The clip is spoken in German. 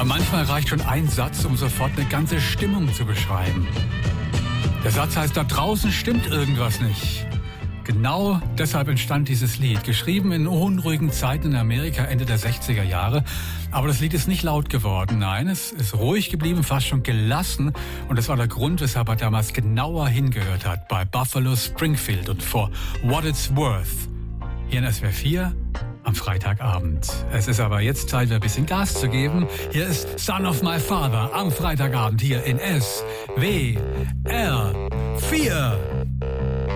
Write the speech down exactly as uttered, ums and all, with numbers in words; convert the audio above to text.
Aber manchmal reicht schon ein Satz, um sofort eine ganze Stimmung zu beschreiben. Der Satz heißt, da draußen stimmt irgendwas nicht. Genau deshalb entstand dieses Lied, geschrieben in unruhigen Zeiten in Amerika Ende der sechziger Jahre. Aber das Lied ist nicht laut geworden, nein, es ist ruhig geblieben, fast schon gelassen. Und das war der Grund, weshalb er damals genauer hingehört hat bei Buffalo Springfield und For What It's Worth. Hier in S W R vier am Freitagabend. Es ist aber jetzt Zeit, ein bisschen Gas zu geben. Hier ist Son of My Father am Freitagabend hier in S W R vier.